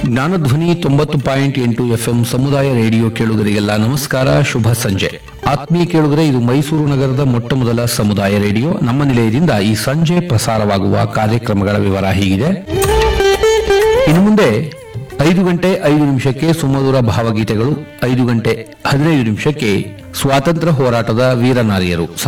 Jnanadhwani 90.8 FM ಸಮುದಾಯ radio ಕೇಳುಗರಿಗೆಲ್ಲ ನಮಸ್ಕಾರ, ಶುಭ ಸಂಜೆ. ಆತ್ಮೀಯ ಕೇಳುಗರೆ, ಇದು ಮೈಸೂರು ನಗರದ ಮೊಟ್ಟ ಮೊದಲ ಸಮುದಾಯ ರೇಡಿಯೋ. ನಮ್ಮ ನಿಲಯದಿಂದ ಈ ಸಂಜೆ ಪ್ರಸಾರವಾಗುವ ಕಾರ್ಯಕ್ರಮಗಳ ವಿವರ ಹೀಗಿದೆ. ಇನ್ನು ಮುಂದೆ 5 ಗಂಟೆ 5 ನಿಮಿಷಕ್ಕೆ ಸುಮಧುರ ಭಾವಗೀತೆಗಳು, 5 ಗಂಟೆ 15 ನಿಮಿಷಕ್ಕೆ ಸ್ವಾತಂತ್ರ್ಯ ಹೋರಾಟದ ವೀರನಾರಿಯರು